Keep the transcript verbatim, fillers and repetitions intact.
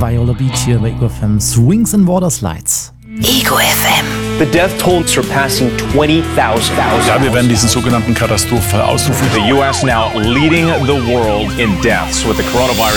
Viola Beach hier bei Ego F M. Swings and Water Slides. Ego F M. The death toll surpassing twenty thousand. Ja, wir werden diesen sogenannten Katastrophenfall ausrufen. The U S now leading the world in deaths with the coronavirus.